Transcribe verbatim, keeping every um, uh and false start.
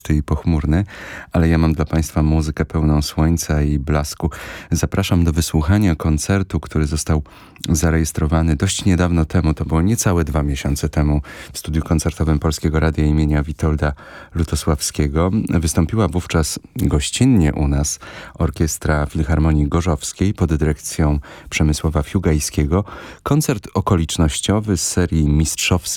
i pochmurny, ale ja mam dla Państwa muzykę pełną słońca i blasku. Zapraszam do wysłuchania koncertu, który został zarejestrowany dość niedawno temu, to było niecałe dwa miesiące temu, w studiu koncertowym Polskiego Radia imienia Witolda Lutosławskiego. Wystąpiła wówczas gościnnie u nas Orkiestra Filharmonii Gorzowskiej pod dyrekcją Przemysława Fiugajskiego. Koncert okolicznościowy z serii mistrzowskich